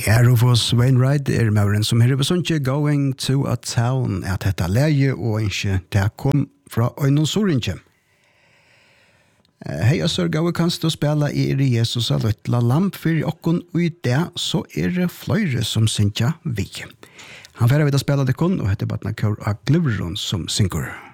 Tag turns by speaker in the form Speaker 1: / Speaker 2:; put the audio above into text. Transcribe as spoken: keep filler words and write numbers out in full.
Speaker 1: Ja, Rufus Wainwright er mauren som her er Going to a Town at dette leie og ikke det kom fra Øynund Sorinje. Hei, og så gav kanst du spela i Jesus av Løtla Lamp for okkon og i det så er det fløyre som synkja vi. Han færre vidt å spela det kun og heter Batna Kjør av Gluvrun som synker.